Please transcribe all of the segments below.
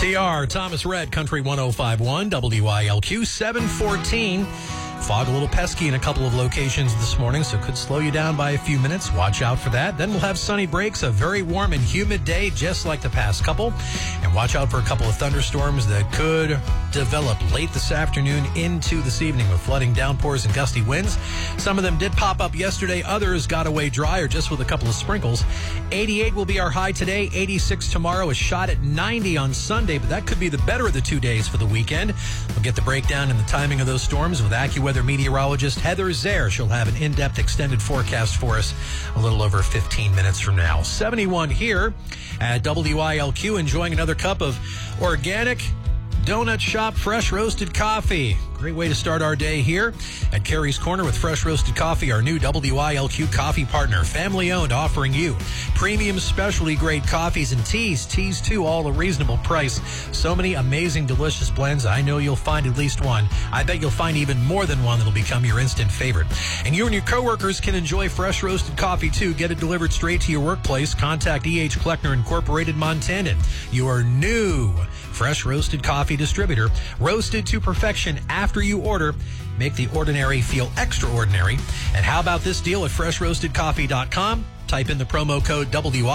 TR, Thomas Red, Country 105.1, WILQ 714. Fog a little pesky in a couple of locations this morning, so it could slow you down by a few minutes. Watch out for that. Then we'll have sunny breaks, a very warm and humid day, just like the past couple. And watch out for a couple of thunderstorms that could develop late this afternoon into this evening with flooding, downpours, and gusty winds. Some of them did pop up yesterday. Others got away dry or just with a couple of sprinkles. 88 will be our high today. 86 tomorrow. A shot at 90 on Sunday, but that could be the better of the 2 days for the weekend. We'll get the breakdown and the timing of those storms with AccuWeather meteorologist Heather Zare. She'll have an in-depth extended forecast for us a little over 15 minutes from now. 71 here at WILQ, enjoying another cup of organic Donut Shop fresh roasted coffee. Great way to start our day here at Carrie's Corner with fresh roasted coffee, our new WILQ coffee partner. Family owned, offering you premium specialty grade coffees and teas. Teas too, all a reasonable price. So many amazing, delicious blends. I know you'll find at least one. I bet you'll find even more than one that'll become your instant favorite. And you and your coworkers can enjoy fresh roasted coffee too. Get it delivered straight to your workplace. Contact E.H. Kleckner Incorporated, Montanan, your new fresh roasted coffee distributor. Roasted to perfection after you order. Make the ordinary feel extraordinary. And how about this deal at freshroastedcoffee.com? Type in the promo code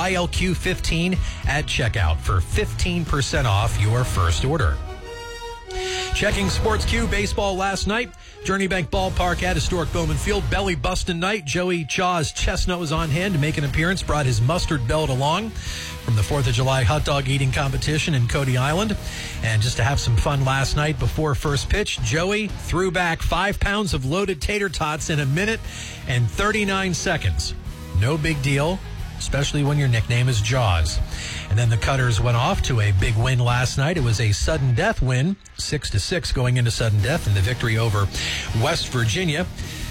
WILQ15 at checkout for 15% off your first order. Checking Sports Q baseball last night. Journey Bank Ballpark at historic Bowman Field. Belly busting night. Joey Chaw's Chestnut was on hand to make an appearance. Brought his mustard belt along from the 4th of July hot dog eating competition in Cody Island. And just to have some fun last night before first pitch, Joey threw back 5 pounds of loaded tater tots in a minute and 39 seconds. No big deal, especially when your nickname is Jaws. And then the Cutters went off to a big win last night. It was a sudden death win, 6-6 going into sudden death in the victory over West Virginia.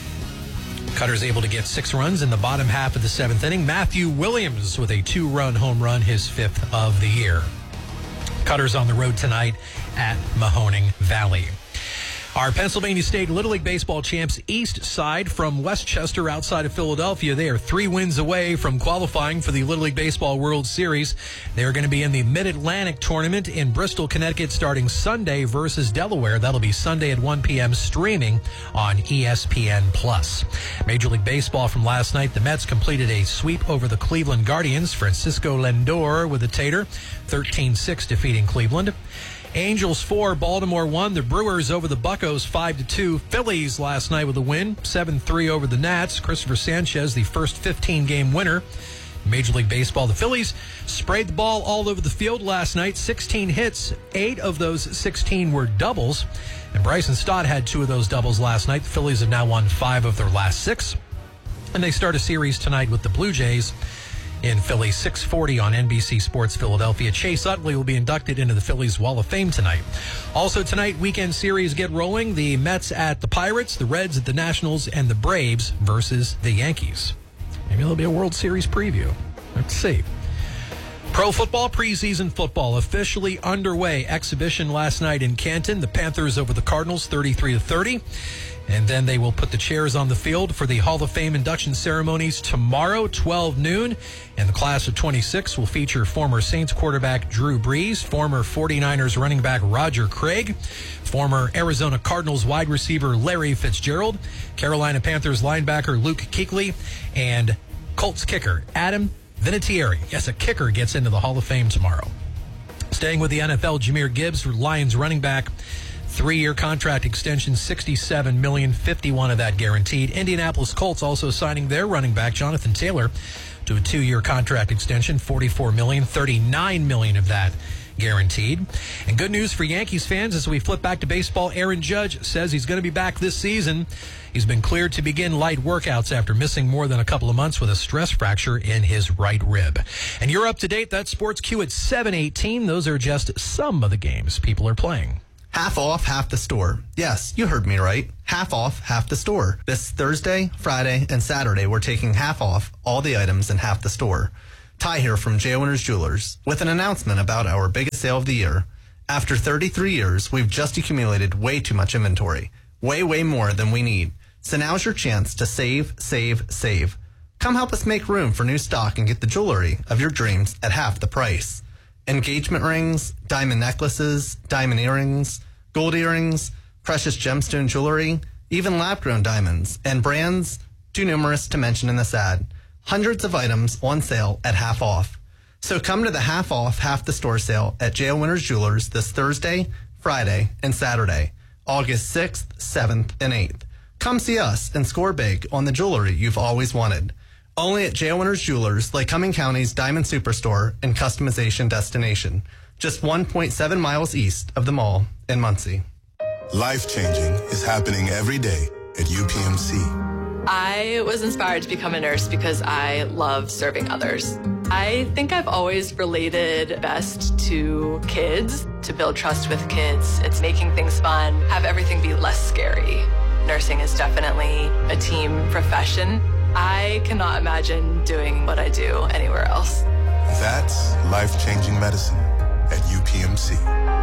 Cutters able to get 6 runs in the bottom half of the 7th inning. Matthew Williams with a 2-run home run, his 5th of the year. Cutters on the road tonight at Mahoning Valley. Our Pennsylvania State Little League Baseball champs, East Side from Westchester outside of Philadelphia. They are 3 wins away from qualifying for the Little League Baseball World Series. They're going to be in the Mid-Atlantic Tournament in Bristol, Connecticut starting Sunday versus Delaware. That'll be Sunday at 1 p.m. streaming on ESPN+. Major League Baseball from last night. The Mets completed a sweep over the Cleveland Guardians. Francisco Lindor with a tater, 13-6 defeating Cleveland. Angels 4, Baltimore 1. The Brewers over the Buccos 5-2. Phillies last night with a win, 7-3 over the Nats. Christopher Sanchez, the first 15-game winner. Major League Baseball, the Phillies sprayed the ball all over the field last night. 16 hits, 8 of those 16 were doubles. And Bryson Stott had 2 of those doubles last night. The Phillies have now won 5 of their last 6. And they start a series tonight with the Blue Jays in Philly, 6:40 on NBC Sports Philadelphia. Chase Utley will be inducted into the Phillies Wall of Fame tonight. Also tonight, weekend series get rolling. The Mets at the Pirates, the Reds at the Nationals, and the Braves versus the Yankees. Maybe there'll be a World Series preview. Let's see. Pro football, preseason football officially underway. Exhibition last night in Canton. The Panthers over the Cardinals, 33-30. And then they will put the chairs on the field for the Hall of Fame induction ceremonies tomorrow, 12 noon. And the class of 26 will feature former Saints quarterback Drew Brees, former 49ers running back Roger Craig, former Arizona Cardinals wide receiver Larry Fitzgerald, Carolina Panthers linebacker Luke Kuechly, and Colts kicker Adam Vinatieri. Yes, a kicker gets into the Hall of Fame tomorrow. Staying with the NFL, Jahmyr Gibbs, Lions running back, 3-year contract extension, $67 million, 51 of that guaranteed. Indianapolis Colts also signing their running back, Jonathan Taylor, to a 2-year contract extension, $44 million, 39 million of that guaranteed. And good news for Yankees fans as we flip back to baseball. Aaron Judge says he's going to be back this season. He's been cleared to begin light workouts after missing more than a couple of months with a stress fracture in his right rib. And you're up to date. That's Sports Q at 7:18. Those are just some of the games people are playing. Half off, half the store. Yes, you heard me right. Half off, half the store. This Thursday, Friday, and Saturday, we're taking half off all the items in half the store. Ty here from J. Winners Jewelers with an announcement about our biggest sale of the year. After 33 years, we've just accumulated way too much inventory. Way more than we need. So now's your chance to save. Come help us make room for new stock and get the jewelry of your dreams at half the price. engagement rings, diamond necklaces, diamond earrings, gold earrings, precious gemstone jewelry, even lab-grown diamonds, and brands too numerous to mention in this ad. Hundreds of items on sale at half off. So come to the half off, half the store sale at J.O. Winters Jewelers this Thursday, Friday, and Saturday, August 6th, 7th, and 8th. Come see us and score big on the jewelry you've always wanted. Only at J.O. Winters Jewelers, Lake Cumming County's Diamond Superstore and customization destination. Just 1.7 miles east of the mall in Muncie. Life-changing is happening every day at UPMC. I was inspired to become a nurse because I love serving others. I think I've always related best to kids. To build trust with kids, it's making things fun, have everything be less scary. Nursing is definitely a team profession. I cannot imagine doing what I do anywhere else. That's life-changing medicine at UPMC.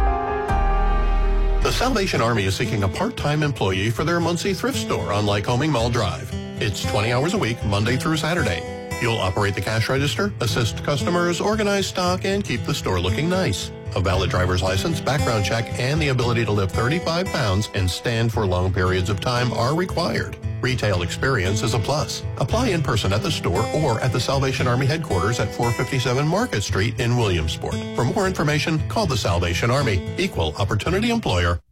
The Salvation Army is seeking a part-time employee for their Muncie thrift store on Lycoming Mall Drive. It's 20 hours a week, Monday through Saturday. You'll operate the cash register, assist customers, organize stock, and keep the store looking nice. A valid driver's license, background check, and the ability to lift 35 pounds and stand for long periods of time are required. Retail experience is a plus. Apply in person at the store or at the Salvation Army headquarters at 457 Market Street in Williamsport. For more information, call the Salvation Army, Equal Opportunity Employer.